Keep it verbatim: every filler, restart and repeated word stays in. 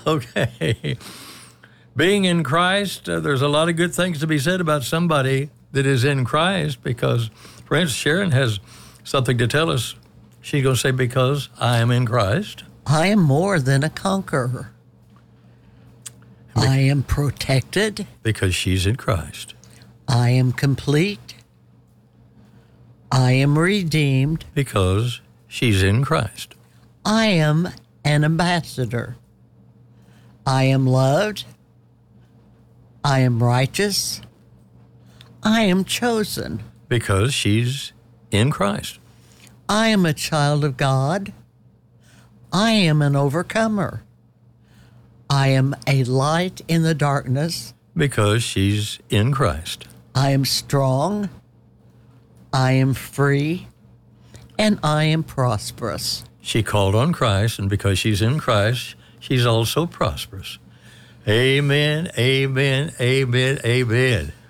Okay. Being in Christ, uh, there's a lot of good things to be said about somebody that is in Christ because, for instance, Sharon has something to tell us. She's going to say, because I am in Christ. I am more than a conqueror. Be- I am protected. Because she's in Christ. I am complete. I am redeemed. Because she's in Christ. I am an ambassador. I am loved. I am righteous. I am chosen. Because she's in Christ. I am a child of God. I am an overcomer. I am a light in the darkness. Because she's in Christ. I am strong. I am free. And I am prosperous. She called on Christ, and because she's in Christ, she's also prosperous. Amen, amen, amen, amen.